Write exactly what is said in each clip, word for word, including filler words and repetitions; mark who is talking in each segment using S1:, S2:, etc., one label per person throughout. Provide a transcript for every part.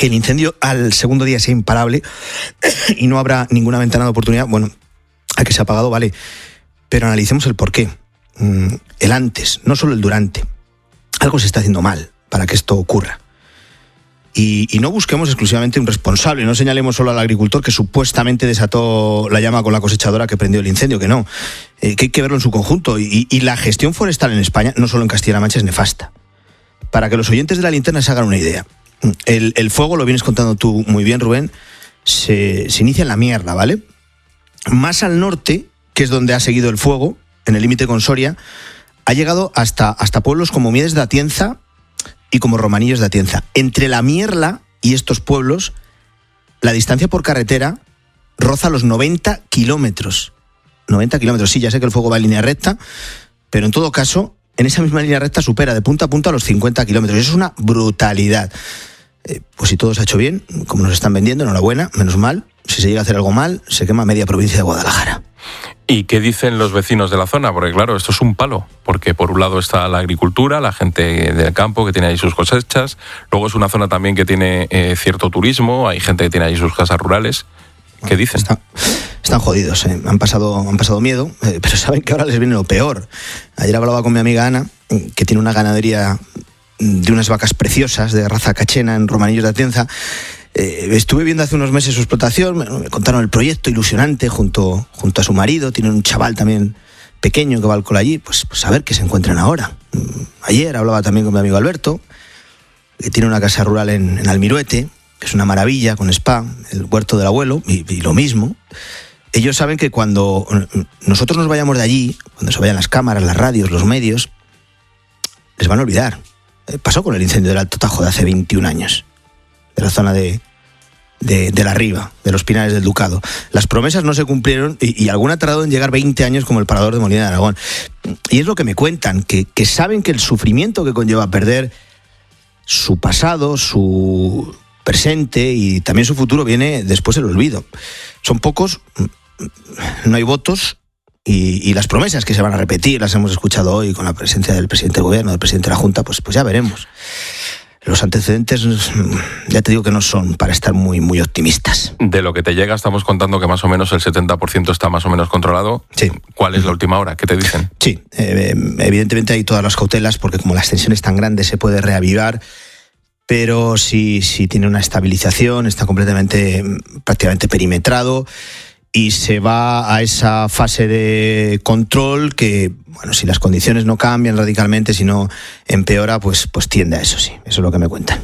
S1: que el incendio al segundo día sea imparable y no habrá ninguna ventana de oportunidad, bueno, a que se ha apagado, vale, pero analicemos el porqué, el antes, no solo el durante. Algo se está haciendo mal para que esto ocurra. Y, y no busquemos exclusivamente un responsable, no señalemos solo al agricultor que supuestamente desató la llama con la cosechadora que prendió el incendio, que no, eh, que hay que verlo en su conjunto. Y, y la gestión forestal en España, no solo en Castilla-La Mancha, es nefasta. Para que los oyentes de La Linterna se hagan una idea, el, el fuego, lo vienes contando tú muy bien, Rubén, se, se inicia en la Mierla, ¿vale? Más al norte, que es donde ha seguido el fuego, en el límite con Soria, ha llegado hasta, hasta pueblos como Miedes de Atienza y como Romanillos de Atienza. Entre la Mierla y estos pueblos, la distancia por carretera roza los noventa kilómetros. noventa kilómetros, sí, ya sé que el fuego va en línea recta, pero en todo caso, en esa misma línea recta supera de punta a punta los cincuenta kilómetros. Eso es una brutalidad. Eh, pues si todo se ha hecho bien, como nos están vendiendo, enhorabuena, menos mal. Si se llega a hacer algo mal, se quema media provincia de Guadalajara.
S2: ¿Y qué dicen los vecinos de la zona? Porque claro, esto es un palo, porque por un lado está la agricultura, la gente del campo que tiene ahí sus cosechas, luego es una zona también que tiene eh, cierto turismo, hay gente que tiene ahí sus casas rurales. ¿Qué dicen?
S1: Está, están jodidos, ¿eh? han, pasado, han pasado miedo, eh, pero saben que ahora les viene lo peor. Ayer hablaba con mi amiga Ana, que tiene una ganadería de unas vacas preciosas de raza cachena en Romanillos de Atienza. Eh, estuve viendo hace unos meses su explotación, me, me contaron el proyecto ilusionante junto, junto a su marido, tienen un chaval también pequeño que va al cole allí, pues, pues a ver qué se encuentran ahora. Ayer hablaba también con mi amigo Alberto, que tiene una casa rural en, en Almiruete, que es una maravilla, con spa, el huerto del abuelo, y, y lo mismo. Ellos saben que cuando nosotros nos vayamos de allí, cuando se vayan las cámaras, las radios, los medios, les van a olvidar. Eh, pasó con el incendio del Alto Tajo de hace veintiún años. De la zona de, de, de la Riva, de los Pinares del Ducado. Las promesas no se cumplieron y, y alguna ha tardado en llegar veinte años como el parador de Molina de Aragón. Y es lo que me cuentan, que, que saben que el sufrimiento que conlleva perder su pasado, su presente y también su futuro viene después del olvido. Son pocos, no hay votos y, y las promesas que se van a repetir, las hemos escuchado hoy con la presencia del presidente del gobierno, del presidente de la Junta, pues, pues ya veremos. Los antecedentes, ya te digo que no son para estar muy, muy optimistas.
S2: De lo que te llega, estamos contando que más o menos el setenta por ciento está más o menos controlado.
S1: Sí.
S2: ¿Cuál es la última hora? ¿Qué te dicen?
S1: Sí, eh, evidentemente hay todas las cautelas, porque como la extensión es tan grande se puede reavivar, pero sí, sí tiene una estabilización, está completamente, prácticamente perimetrado, y se va a esa fase de control que, bueno, si las condiciones no cambian radicalmente, si no empeora, pues, pues tiende a eso, sí. Eso es lo que me cuentan.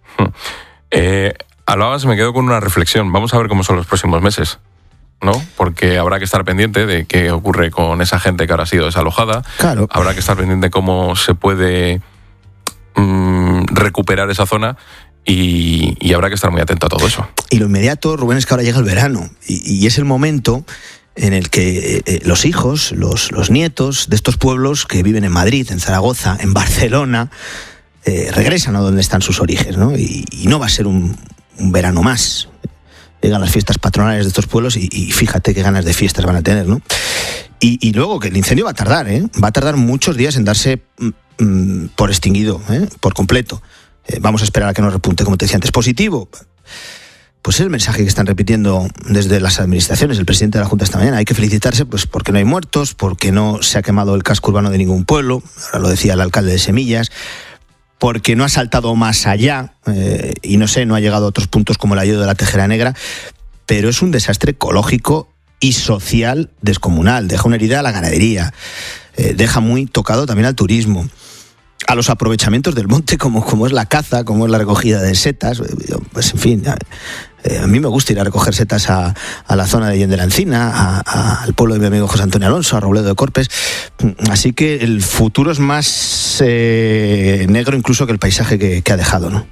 S2: Eh, hablabas, me quedo con una reflexión. Vamos a ver cómo son los próximos meses, ¿no? Porque habrá que estar pendiente de qué ocurre con esa gente que ahora ha sido desalojada.
S1: Claro.
S2: Habrá que estar pendiente de cómo se puede mmm, recuperar esa zona. Y, y habrá que estar muy atento a todo eso.
S1: Y lo inmediato, Rubén, es que ahora llega el verano y, y es el momento en el que eh, los hijos, los, los nietos de estos pueblos que viven en Madrid, en Zaragoza, en Barcelona, eh, regresan a donde están sus orígenes, ¿no? Y, y no va a ser un, un verano más. Llegan las fiestas patronales de estos pueblos y, y fíjate qué ganas de fiestas van a tener, ¿no? Y, y luego que el incendio va a tardar, ¿eh? Va a tardar muchos días en darse mm, por extinguido, ¿eh? Por completo. Eh, vamos a esperar a que nos repunte, como te decía antes. Positivo, pues es el mensaje que están repitiendo desde las administraciones, el presidente de la Junta esta mañana. Hay que felicitarse pues porque no hay muertos, porque no se ha quemado el casco urbano de ningún pueblo, ahora lo decía el alcalde de Semillas, porque no ha saltado más allá, eh, y no sé, no ha llegado a otros puntos como el ayodo de la Tejera Negra, pero es un desastre ecológico y social descomunal. Deja una herida a la ganadería, eh, deja muy tocado también al turismo, a los aprovechamientos del monte, como, como es la caza, como es la recogida de setas. Pues en fin, a, a mí me gusta ir a recoger setas a, a la zona de Yen de la Encina, a, a, al pueblo de mi amigo José Antonio Alonso, a Robledo de Corpes. Así que el futuro es más eh, negro incluso que el paisaje que, que ha dejado, ¿no?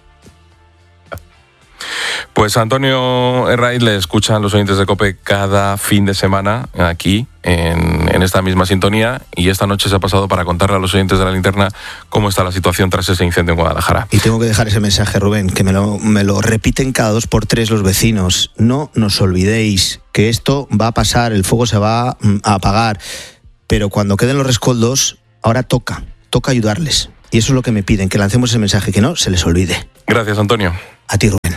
S2: Pues Antonio Herraiz le escuchan los oyentes de COPE cada fin de semana aquí en, en esta misma sintonía, y esta noche se ha pasado para contarle a los oyentes de La Linterna cómo está la situación tras ese incendio en Guadalajara.
S1: Y tengo que dejar ese mensaje, Rubén, que me lo, me lo repiten cada dos por tres los vecinos. No nos olvidéis que esto va a pasar, el fuego se va a apagar, pero cuando queden los rescoldos, ahora toca, toca ayudarles. Y eso es lo que me piden, que lancemos ese mensaje, que no se les olvide.
S2: Gracias, Antonio.
S1: A ti, Rubén.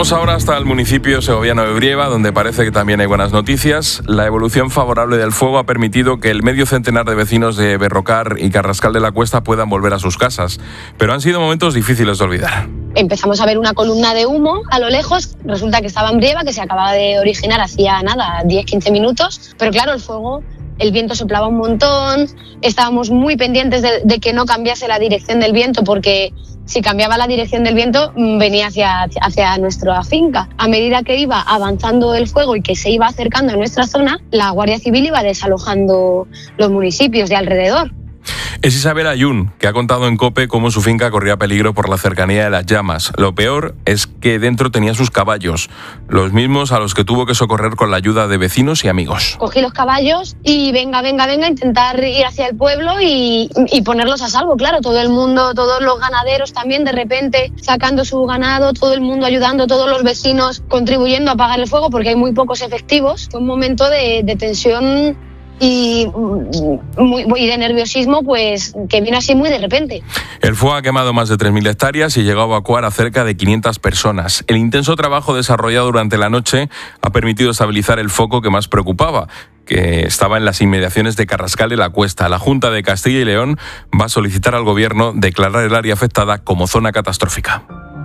S2: vamos ahora hasta el municipio segoviano de Brieva, donde parece que también hay buenas noticias. La evolución favorable del fuego ha permitido que el medio centenar de vecinos de Berrocar y Carrascal de la Cuesta puedan volver a sus casas. Pero han sido momentos difíciles de olvidar.
S3: Empezamos a ver una columna de humo a lo lejos. Resulta que estaba en Brieva, que se acababa de originar hacía nada, diez a quince minutos. Pero claro, el fuego... El viento soplaba un montón, estábamos muy pendientes de, de que no cambiase la dirección del viento, porque si cambiaba la dirección del viento venía hacia, hacia nuestra finca. A medida que iba avanzando el fuego y que se iba acercando a nuestra zona, la Guardia Civil iba desalojando los municipios de alrededor.
S2: Es Isabel Ayun, que ha contado en COPE cómo su finca corría peligro por la cercanía de las llamas. Lo peor es que dentro tenía sus caballos, los mismos a los que tuvo que socorrer con la ayuda de vecinos y amigos.
S3: Cogí los caballos y venga, venga, venga, intentar ir hacia el pueblo y, y ponerlos a salvo. Claro, todo el mundo, todos los ganaderos también de repente sacando su ganado, todo el mundo ayudando, todos los vecinos contribuyendo a apagar el fuego porque hay muy pocos efectivos. Fue un momento de, de tensión y, muy, y de nerviosismo, pues que vino así muy de repente.
S2: El fuego ha quemado más de tres mil hectáreas y llegó a evacuar a cerca de quinientas personas. El intenso trabajo desarrollado durante la noche ha permitido estabilizar el foco que más preocupaba, que estaba en las inmediaciones de Carrascal de la Cuesta. La Junta de Castilla y León va a solicitar al Gobierno declarar el área afectada como zona catastrófica.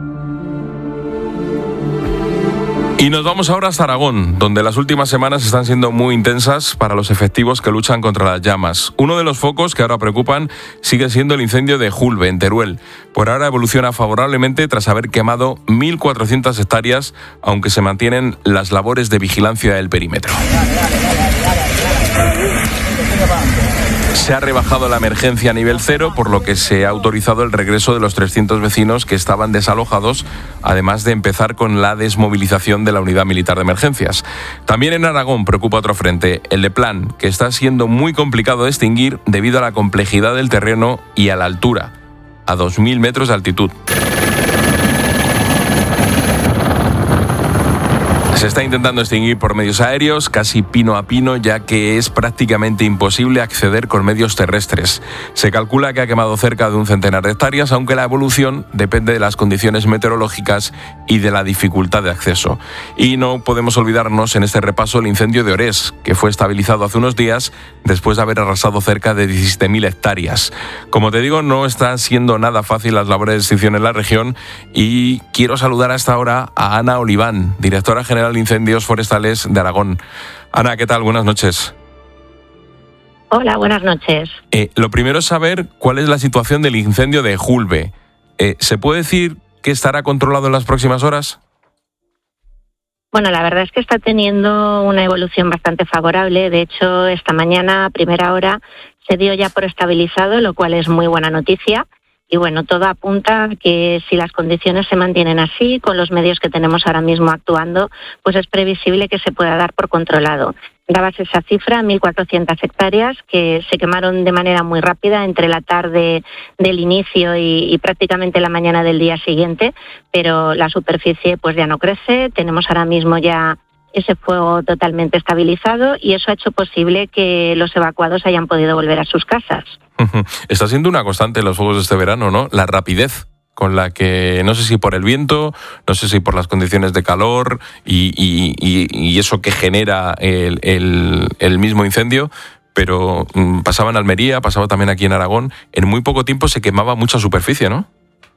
S2: Y nos vamos ahora hasta Aragón, donde las últimas semanas están siendo muy intensas para los efectivos que luchan contra las llamas. Uno de los focos que ahora preocupan sigue siendo el incendio de Julbe, en Teruel. Por ahora evoluciona favorablemente tras haber quemado mil cuatrocientas hectáreas, aunque se mantienen las labores de vigilancia del perímetro. Se ha rebajado la emergencia a nivel cero, por lo que se ha autorizado el regreso de los trescientos vecinos que estaban desalojados, además de empezar con la desmovilización de la unidad militar de emergencias. También en Aragón preocupa otro frente, el de Plan, que está siendo muy complicado de extinguir debido a la complejidad del terreno y a la altura, a dos mil metros de altitud. Se está intentando extinguir por medios aéreos, casi pino a pino, ya que es prácticamente imposible acceder con medios terrestres. Se calcula que ha quemado cerca de un centenar de hectáreas, aunque la evolución depende de las condiciones meteorológicas y de la dificultad de acceso. Y no podemos olvidarnos en este repaso el incendio de Orés, que fue estabilizado hace unos días después de haber arrasado cerca de diecisiete mil hectáreas. Como te digo, no está siendo nada fácil las labores de extinción en la región y quiero saludar hasta ahora a Ana Oliván, directora general de Incendios Forestales de Aragón. Ana, ¿qué tal? Buenas noches.
S4: Hola, buenas noches.
S2: Eh, lo primero es saber cuál es la situación del incendio de Julbe. Eh, ¿Se puede decir que estará controlado en las próximas horas?
S4: Bueno, la verdad es que está teniendo una evolución bastante favorable. De hecho, esta mañana a primera hora se dio ya por estabilizado, lo cual es muy buena noticia. Y bueno, todo apunta a que si las condiciones se mantienen así, con los medios que tenemos ahora mismo actuando, pues es previsible que se pueda dar por controlado. Dabas esa cifra, mil cuatrocientas hectáreas, que se quemaron de manera muy rápida entre la tarde del inicio y, y prácticamente la mañana del día siguiente, pero la superficie pues ya no crece. Tenemos ahora mismo ya ese fuego totalmente estabilizado y eso ha hecho posible que los evacuados hayan podido volver a sus casas.
S2: Está siendo una constante en los fuegos de este verano, ¿no? La rapidez con la que, no sé si por el viento, no sé si por las condiciones de calor y, y, y, y eso que genera el, el, el mismo incendio, pero mm, pasaba en Almería, pasaba también aquí en Aragón, en muy poco tiempo se quemaba mucha superficie, ¿no?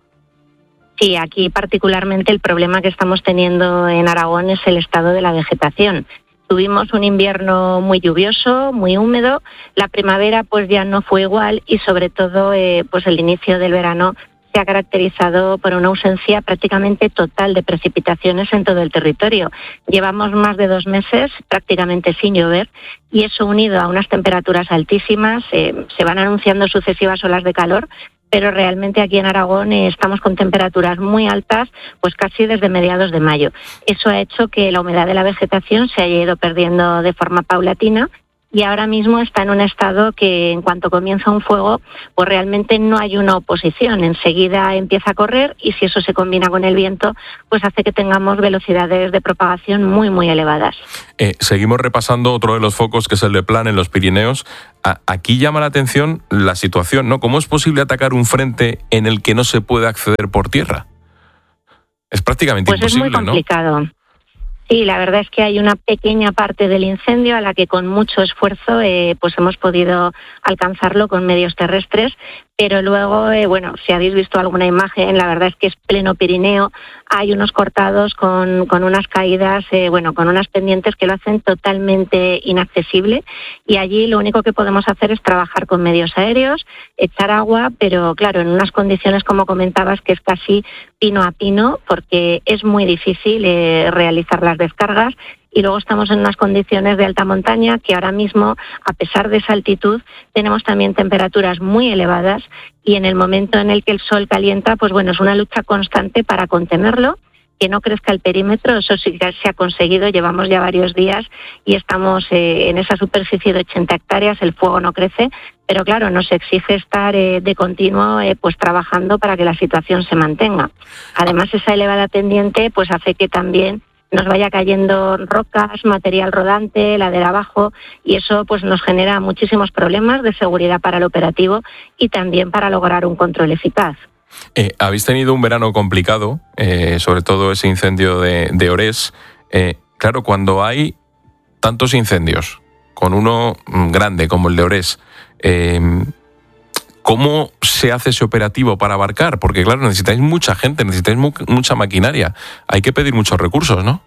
S4: Sí, aquí particularmente el problema que estamos teniendo en Aragón es el estado de la vegetación. Tuvimos un invierno muy lluvioso, muy húmedo, la primavera pues ya no fue igual y sobre todo eh, pues el inicio del verano se ha caracterizado por una ausencia prácticamente total de precipitaciones en todo el territorio. Llevamos más de dos meses prácticamente sin llover y eso unido a unas temperaturas altísimas, eh, se van anunciando sucesivas olas de calor, pero realmente aquí en Aragón eh, estamos con temperaturas muy altas, pues casi desde mediados de mayo. Eso ha hecho que la humedad de la vegetación se haya ido perdiendo de forma paulatina y ahora mismo está en un estado que en cuanto comienza un fuego, pues realmente no hay una oposición. Enseguida empieza a correr y si eso se combina con el viento, pues hace que tengamos velocidades de propagación muy, muy elevadas.
S2: Eh, seguimos repasando otro de los focos, que es el de Plan en los Pirineos. A- aquí llama la atención la situación, ¿no? ¿Cómo es posible atacar un frente en el que no se puede acceder por tierra? Es prácticamente
S4: pues
S2: imposible,
S4: es muy complicado, ¿no? Sí, la verdad es que hay una pequeña parte del incendio a la que con mucho esfuerzo eh, pues hemos podido alcanzarlo con medios terrestres, pero luego, eh, bueno, si habéis visto alguna imagen, la verdad es que es pleno Pirineo, hay unos cortados con, con unas caídas, eh, bueno, con unas pendientes que lo hacen totalmente inaccesible, y allí lo único que podemos hacer es trabajar con medios aéreos, echar agua, pero claro, en unas condiciones, como comentabas, que es casi pino a pino, porque es muy difícil eh, realizar las descargas. Y luego estamos en unas condiciones de alta montaña que ahora mismo, a pesar de esa altitud, tenemos también temperaturas muy elevadas, y en el momento en el que el sol calienta, pues bueno, es una lucha constante para contenerlo, que no crezca el perímetro. Eso sí que se ha conseguido, llevamos ya varios días y estamos eh, en esa superficie de ochenta hectáreas, el fuego no crece, pero claro, nos exige estar eh, de continuo eh, pues trabajando para que la situación se mantenga. Además, esa elevada pendiente pues hace que también nos vaya cayendo rocas, material rodante, ladera abajo, y eso pues nos genera muchísimos problemas de seguridad para el operativo y también para lograr un control eficaz.
S2: Eh, habéis tenido un verano complicado, eh, sobre todo ese incendio de, de Orés. Eh, claro, cuando hay tantos incendios, con uno grande como el de Orés, eh, ¿cómo se hace ese operativo para abarcar? Porque claro, necesitáis mucha gente, necesitáis mu- mucha maquinaria, hay que pedir muchos recursos, ¿no?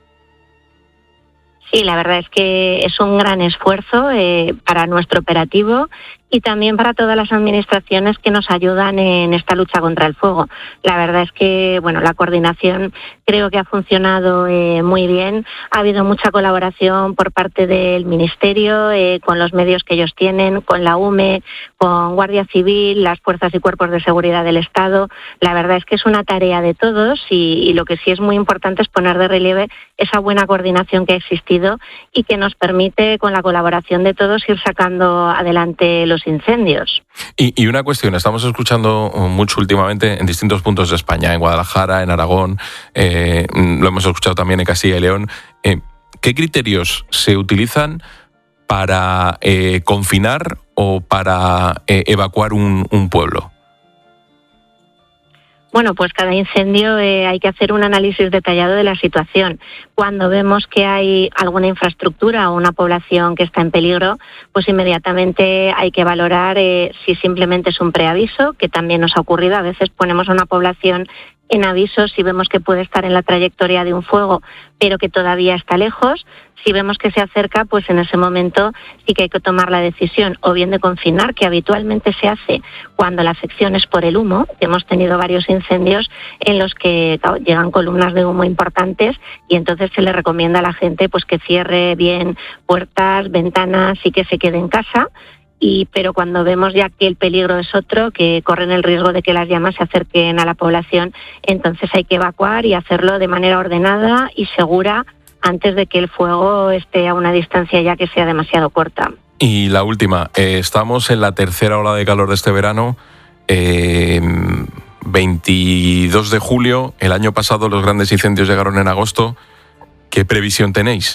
S4: Sí, la verdad es que es un gran esfuerzo eh, para nuestro operativo y también para todas las administraciones que nos ayudan en esta lucha contra el fuego. La verdad es que, bueno, la coordinación creo que ha funcionado eh, muy bien. Ha habido mucha colaboración por parte del Ministerio, eh, con los medios que ellos tienen, con la U M E, con Guardia Civil, las fuerzas y cuerpos de seguridad del Estado. La verdad es que es una tarea de todos y, y lo que sí es muy importante es poner de relieve esa buena coordinación que ha existido y que nos permite, con la colaboración de todos, ir sacando adelante los incendios.
S2: Y, y una cuestión, estamos escuchando mucho últimamente en distintos puntos de España, en Guadalajara, en Aragón, eh, lo hemos escuchado también en Castilla y León. Eh, ¿Qué criterios se utilizan para eh, confinar o para eh, evacuar un, un pueblo?
S4: Bueno, pues cada incendio eh, hay que hacer un análisis detallado de la situación. Cuando vemos que hay alguna infraestructura o una población que está en peligro, pues inmediatamente hay que valorar eh, si simplemente es un preaviso, que también nos ha ocurrido. A veces ponemos a una población en aviso si vemos que puede estar en la trayectoria de un fuego, pero que todavía está lejos. Si vemos que se acerca, pues en ese momento sí que hay que tomar la decisión o bien de confinar, que habitualmente se hace cuando la afección es por el humo. Hemos tenido varios incendios en los que llegan columnas de humo importantes y entonces se le recomienda a la gente pues que cierre bien puertas, ventanas y que se quede en casa. Y, pero cuando vemos ya que el peligro es otro, que corren el riesgo de que las llamas se acerquen a la población, entonces hay que evacuar y hacerlo de manera ordenada y segura antes de que el fuego esté a una distancia ya que sea demasiado corta.
S2: Y la última, eh, estamos en la tercera ola de calor de este verano, eh, veintidós de julio, el año pasado los grandes incendios llegaron en agosto. ¿Qué previsión tenéis?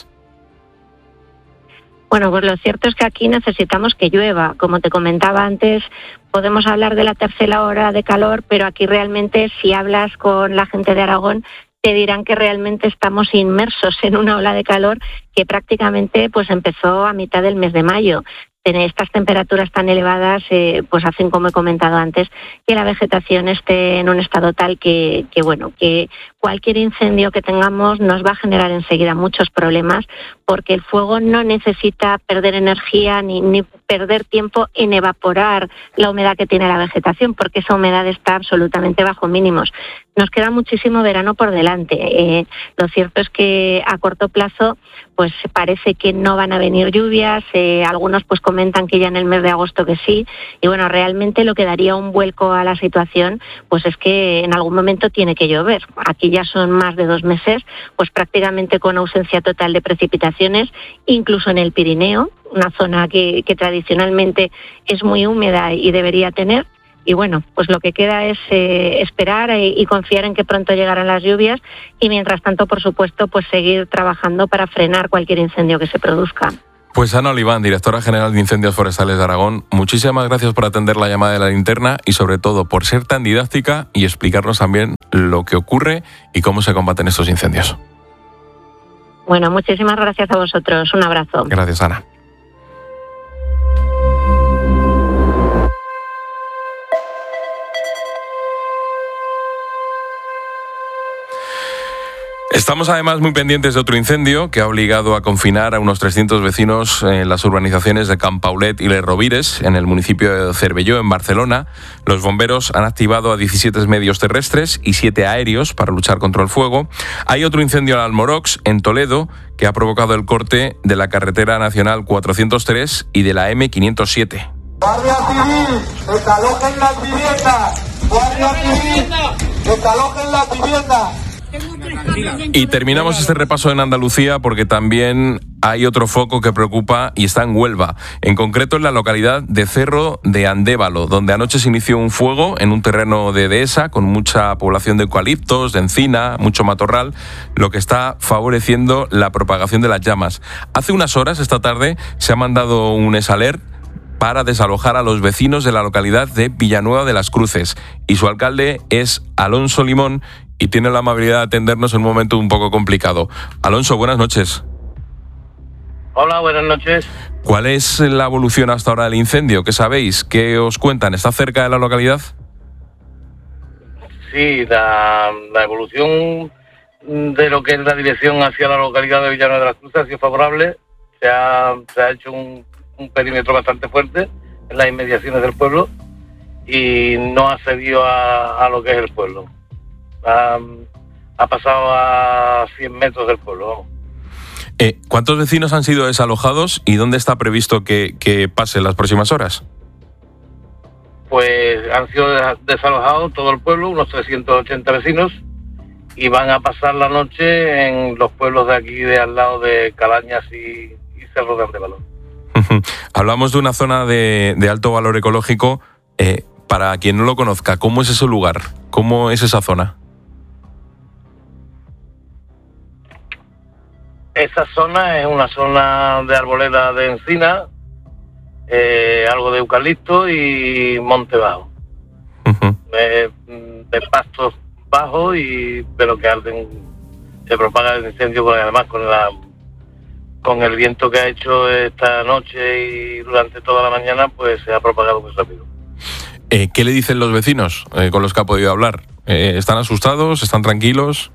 S4: Bueno, pues lo cierto es que aquí necesitamos que llueva. Como te comentaba antes, podemos hablar de la tercera ola de calor, pero aquí realmente si hablas con la gente de Aragón, te dirán que realmente estamos inmersos en una ola de calor que prácticamente pues empezó a mitad del mes de mayo. Estas temperaturas tan elevadas eh, pues hacen, como he comentado antes, que la vegetación esté en un estado tal que, que bueno, que cualquier incendio que tengamos nos va a generar enseguida muchos problemas, porque el fuego no necesita perder energía ni, ni perder tiempo en evaporar la humedad que tiene la vegetación, porque esa humedad está absolutamente bajo mínimos. Nos queda muchísimo verano por delante. Eh, lo cierto es que a corto plazo pues parece que no van a venir lluvias, eh, algunos pues comentan que ya en el mes de agosto que sí, y bueno, realmente lo que daría un vuelco a la situación pues es que en algún momento tiene que llover. Aquí ya son más de dos meses, pues prácticamente con ausencia total de precipitaciones, incluso en el Pirineo, una zona que, que tradicionalmente es muy húmeda y debería tener. Y bueno, pues lo que queda es eh, esperar y, y confiar en que pronto llegarán las lluvias y mientras tanto, por supuesto, pues seguir trabajando para frenar cualquier incendio que se produzca.
S2: Pues Ana Oliván, directora general de Incendios Forestales de Aragón, muchísimas gracias por atender la llamada de la linterna y sobre todo por ser tan didáctica y explicarnos también lo que ocurre y cómo se combaten estos incendios.
S4: Bueno, muchísimas gracias a vosotros. Un abrazo.
S2: Gracias, Ana. Estamos además muy pendientes de otro incendio que ha obligado a confinar a unos trescientos vecinos en las urbanizaciones de Can Paulet y Les Rovires, en el municipio de Cervelló, en Barcelona. Los bomberos han activado a diecisiete medios terrestres y siete aéreos para luchar contra el fuego. Hay otro incendio en Almorox, en Toledo, que ha provocado el corte de la carretera nacional cuatrocientos tres y de la eme quinientos siete.
S5: Guardia Civil, desalojen las viviendas. Guardia Civil, desalojen las viviendas.
S2: Y terminamos este repaso en Andalucía porque también hay otro foco que preocupa y está en Huelva, en concreto en la localidad de Cerro de Andévalo, donde anoche se inició un fuego en un terreno de dehesa con mucha población de eucaliptos, de encina, mucho matorral, lo que está favoreciendo la propagación de las llamas. Hace unas horas, esta tarde, se ha mandado un esalert para desalojar a los vecinos de la localidad de Villanueva de las Cruces, y su alcalde es Alonso Limón, y tiene la amabilidad de atendernos en un momento un poco complicado. Alonso, buenas noches.
S6: Hola, buenas noches.
S2: ¿Cuál es la evolución hasta ahora del incendio? ¿Qué sabéis? ¿Qué os cuentan? ¿Está cerca de la localidad?
S6: Sí, la, la evolución de lo que es la dirección hacia la localidad de Villanueva de las Cruces ha sido favorable. Se ha, se ha hecho un, un perímetro bastante fuerte en las inmediaciones del pueblo y no ha cedido a, a lo que es el pueblo. Ha, ha pasado a cien metros del pueblo, vamos.
S2: Eh, ¿Cuántos vecinos han sido desalojados y dónde está previsto que, que pase en las próximas horas?
S6: Pues han sido desalojados todo el pueblo, unos trescientos ochenta vecinos, y van a pasar la noche en los pueblos de aquí, de al lado de Calañas y, y Cerro de Andévalo.
S2: Hablamos de una zona de, de alto valor ecológico. Eh, para quien no lo conozca, ¿cómo es ese lugar? ¿Cómo es esa zona?
S6: Esa zona es una zona de arboleda de encina, eh, algo de eucalipto y monte bajo. Uh-huh. De, de pastos bajos, y pero que arden, se propaga el incendio con, además con la con el viento que ha hecho esta noche y durante toda la mañana, pues se ha propagado muy rápido.
S2: Eh, ¿Qué le dicen los vecinos eh, con los que ha podido hablar? Eh, ¿Están asustados? ¿Están tranquilos?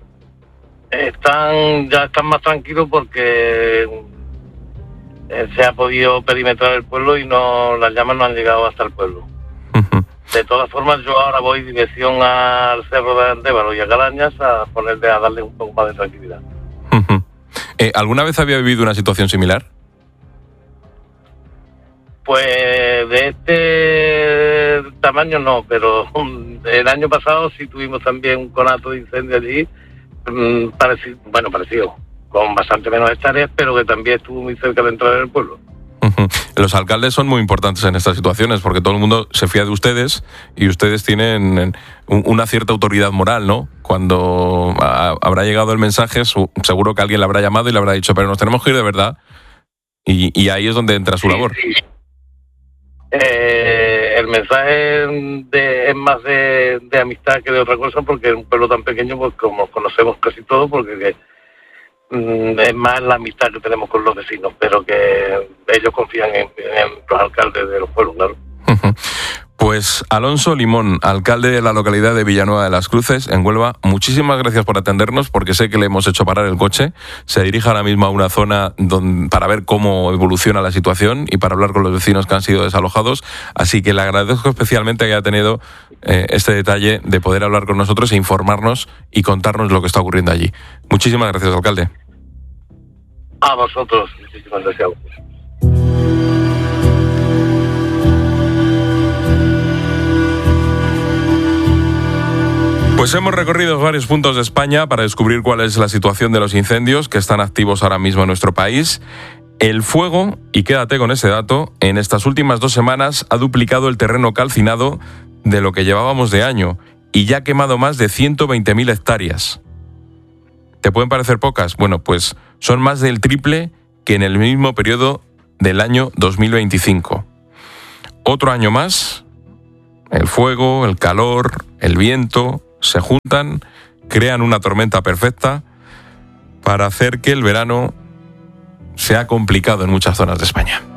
S6: Están ya están más tranquilos porque eh, se ha podido perimetrar el pueblo y no las llamas no han llegado hasta el pueblo. Uh-huh. De todas formas, yo ahora voy dirección al Cerro de Andévalo y a Calañas a ponerle a darle un poco más de tranquilidad.
S2: Uh-huh. Eh, ¿Alguna vez había vivido una situación similar?
S6: Pues de este tamaño no, pero el año pasado sí tuvimos también un conato de incendio allí. Parecido, bueno, parecido, con bastante menos hectáreas, pero que también estuvo muy cerca de entrar en el pueblo.
S2: Uh-huh. Los alcaldes son muy importantes en estas situaciones porque todo el mundo se fía de ustedes y ustedes tienen una cierta autoridad moral, ¿no? Cuando a, habrá llegado el mensaje, su, seguro que alguien le habrá llamado y le habrá dicho, pero nos tenemos que ir de verdad, y, y ahí es donde entra su
S6: sí,
S2: labor.
S6: Sí. Eh, el mensaje de, es más de, de amistad que de otra cosa, porque en un pueblo tan pequeño, pues como conocemos casi todo, porque que, mm, es más la amistad que tenemos con los vecinos, pero que ellos confían en, en los alcaldes de los pueblos, claro.
S2: Uh-huh. Pues Alonso Limón, alcalde de la localidad de Villanueva de las Cruces, en Huelva, muchísimas gracias por atendernos, porque sé que le hemos hecho parar el coche. Se dirige ahora mismo a una zona donde, para ver cómo evoluciona la situación y para hablar con los vecinos que han sido desalojados. Así que le agradezco especialmente que haya tenido eh, este detalle de poder hablar con nosotros e informarnos y contarnos lo que está ocurriendo allí. Muchísimas gracias, alcalde.
S6: A vosotros, muchísimas gracias.
S2: Pues hemos recorrido varios puntos de España para descubrir cuál es la situación de los incendios que están activos ahora mismo en nuestro país. El fuego, y quédate con ese dato, en estas últimas dos semanas ha duplicado el terreno calcinado de lo que llevábamos de año y ya ha quemado más de ciento veinte mil hectáreas. ¿Te pueden parecer pocas? Bueno, pues son más del triple que en el mismo periodo del año dos mil veinticinco. Otro año más, el fuego, el calor, el viento se juntan, crean una tormenta perfecta para hacer que el verano sea complicado en muchas zonas de España.